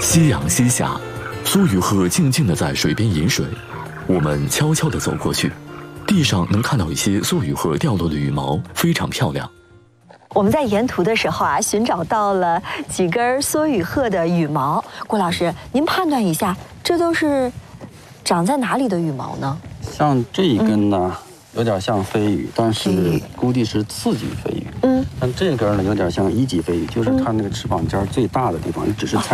夕阳西下，苏雨鹤静静地在水边饮水，我们悄悄地走过去，地上能看到一些苏雨鹤掉落的羽毛，非常漂亮。 我们在沿途的时候啊，寻找到了几根梭羽鹤的羽毛。郭老师，您判断一下，这都是长在哪里的羽毛呢？ 像这一根呢，有点像飞羽，但是估计是次级飞羽。但这根呢，有点像一级飞羽，就是它那个翅膀尖最大的地方，只是猜。